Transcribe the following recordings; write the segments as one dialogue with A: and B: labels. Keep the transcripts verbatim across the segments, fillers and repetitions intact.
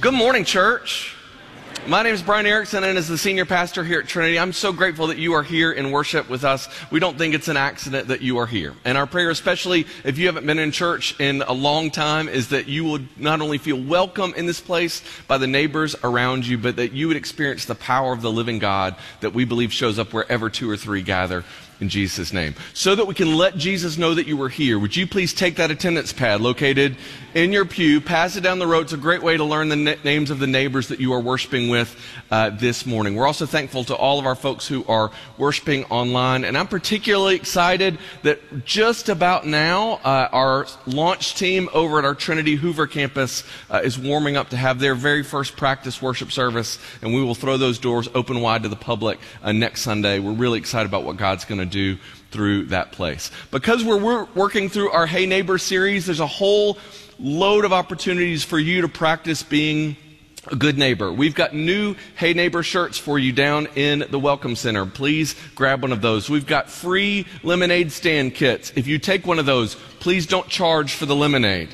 A: Good morning, church. My name is Brian Erickson, and as the senior pastor here at Trinity, I'm so grateful that you are here in worship with us. We don't think it's an accident that you are here. And our prayer, especially if you haven't been in church in a long time, is that you would not only feel welcome in this place by the neighbors around you, but that you would experience the power of the living God that we believe shows up wherever two or three gather in Jesus' name. So that we can let Jesus know that you were here, would you please take that attendance pad located in your pew, pass it down the road. It's a great way to learn the na- names of the neighbors that you are worshiping with uh, this morning. We're also thankful to all of our folks who are worshiping online, and I'm particularly excited that just about now uh, our launch team over at our Trinity Hoover campus uh, is warming up to have their very first practice worship service, and we will throw those doors open wide to the public uh, next Sunday. We're really excited about what God's going to do through that place. Because we're, we're working through our Hey Neighbor series, there's a whole load of opportunities for you to practice being a good neighbor. We've got new Hey Neighbor shirts for you down in the Welcome Center. Please grab one of those. We've got free lemonade stand kits. If you take one of those, please don't charge for the lemonade.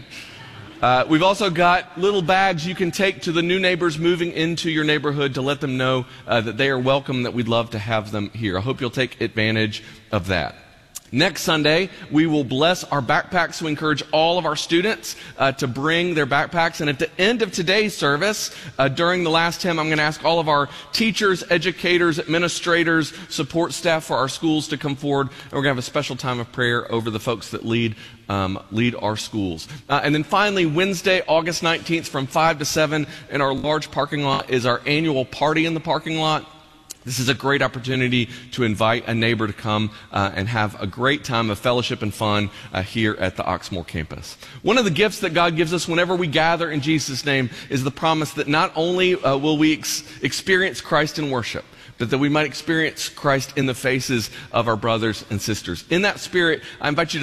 A: Uh, we've also got little bags you can take to the new neighbors moving into your neighborhood to let them know uh, that they are welcome, that we'd love to have them here. I hope you'll take advantage of that. Next Sunday, we will bless our backpacks. We encourage all of our students uh, to bring their backpacks. And at the end of today's service, uh, during the last hymn, I'm going to ask all of our teachers, educators, administrators, support staff for our schools to come forward. And we're going to have a special time of prayer over the folks that lead um, lead our schools. Uh, and then finally, Wednesday, August nineteenth, from five to seven in our large parking lot is our annual party in the parking lot. This is a great opportunity to invite a neighbor to come uh, and have a great time of fellowship and fun uh, here at the Oxmoor campus. One of the gifts that God gives us whenever we gather in Jesus' name is the promise that not only uh, will we ex- experience Christ in worship, but that we might experience Christ in the faces of our brothers and sisters. In that spirit, I invite you to